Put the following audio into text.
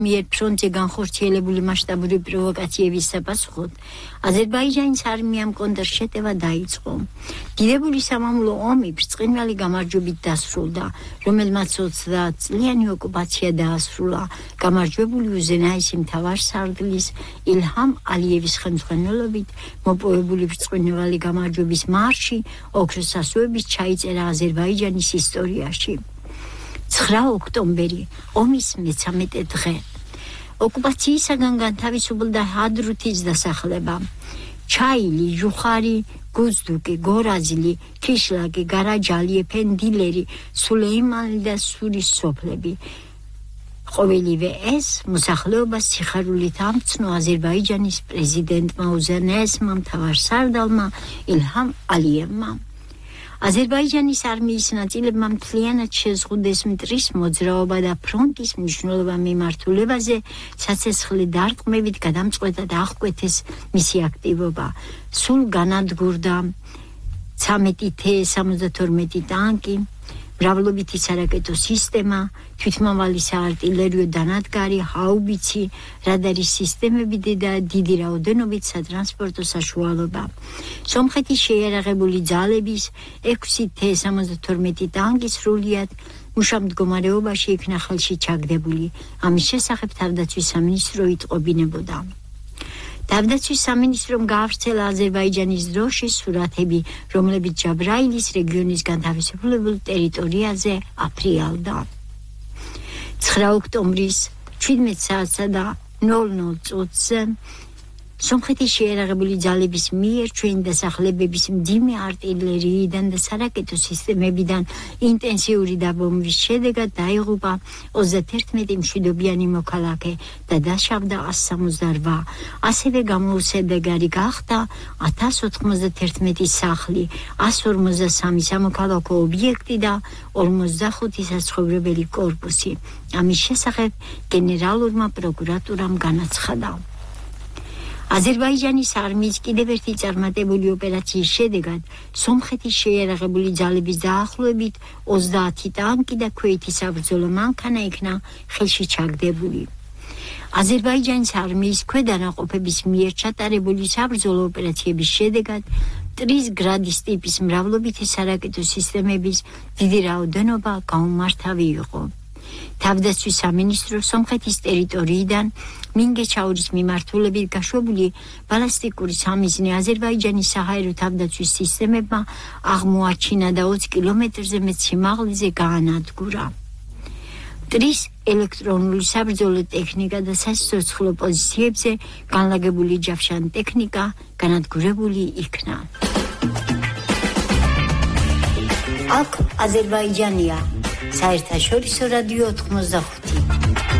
მიერ ფრონტზე განხორციელებული მასშტაბური პროვოკაციების sapasxot აზერბაიჯანის არმიამ კონტრშეტევა დაიწყო. დიდებული სამამულო ომი ბრწყინვალე გამარჯვებით დასრულდა, რომელმაც 30 წლიანი ოკუპაცია დაასრულა. გამარჯვებული უზენაესი მთავარსარდლის ილჰამ ალიევის ხელმძღვანელობით მოპოვებული ბრწყინვალე გამარჯვების მარში ოქროს ასოებით ჩაიწერა აზერბაიჯანის ისტორიაში. 9 ოქტომბერი ომის 13 დღე. ოკუპაციისაგან განთავისუფლდა ჰადრუთის დასახლება. ჩაილი, ჟუხარი, გუზდუკი, გორაზილი, ქიშლაკი, გარაჯალი, ეფენდილერი, სულეიმანი და სურის სოფლები. ყოველივე ეს მოსახლეობას სიხარულით ამცნო აზერბაიჯანის პრეზიდენტმა უზენაესმა მთავარსარდალმა ილჰამ ალიევმა. აზერბაიჯანის არმიის ნაწილებმა მთლიანად შეზღუდეს მტრის მოძრაობა და ფრონტის მნიშვნელოვან მიმართულებაზე საცეცხლე დარტყმებით გადამწყვეტად აღკვეთეს მისი აქტივობა. სულ განადგურდა 13 T-72 ტანკი, მრავლობითი სარაკეტო სისტემა, თვითმავალი საარტილერიო დანადგარი, ჰაუბიცი, რადარის სისტემები და დიდი რაოდენობით სატრანსპორტო საშუალება. სომხეთის შეიარაღებული ძალების 6 T-72 ტანკი სრულიად მუშა მდგომარეობაში იქნა ხელში ჩაგდებული. ამის შესახებ თავდაცვის სამინისტრო იტყობინებოდა. თავდაცვის სამინისტრომ გაავრცელა აზერბაიჯანის დროშის სურათები, რომლებიც ჯაბრაილის რეგიონის განთავისუფლებულ ტერიტორიაზე აფრიალდა. 9 ოქტომბრის 17 საათსა და 00 წუთზე სომხეთის შეიარაღებული ძალების მიერ ჩვენი დასახლებების მძიმე არტილერიიდან და სარაკეტო სისტემებიდან ინტენსიური დაბომბვის შედეგად დაიღუპა 31 მშვიდობიანი მოქალაქე და დაშავდა 168. ასევე გამოუსადეგარი გახდა 1091 სახლი, 153 სამოქალაქო ობიექტი და 45 საცხოვრებელი კორპუსი. ამის შესახებ გენერალურმა პროკურატურამ განაცხადა. აზერბაიჯანის არმიის კიდევ ერთი წარმატებული ოპერაციის შედეგად სომხეთის შეიარაღებული ძალების დაახლოებით 30 ტანკი და ქვეითი საბრძოლო მანქანა იქნა ხელში ჩაგდებული. აზერბაიჯანის არმიის ქვედანაყოფების მიერ ჩატარებული საბრძოლო ოპერაციების შედეგად 3 გრადის ტიპის მრავლობითი სარაკეტო სისტემების დიდი რაოდენობა გაუმართავი იყო. თავდაცვის სამინისტრო სომხეთის ტერიტორიიდან მინგეჩაურის მიმართულებით გაშვებული ბალისტიკური სამიზნე აზერბაიჯანის საჰაერო თავდაცვის სისტემებმა აღმოაჩინა და 20 კილომეტრზე მეტ სიმაღლეზე გაანადგურა. 3 ელექტრონული საბრძოლო ტექნიკა და სასიცოცხლო პოზიციებზე განლაგებული ჯავშანი ტექნიკა განადგურებული იქნა. აქ აზერბაიჯანია საერთაშორისო რადიო 95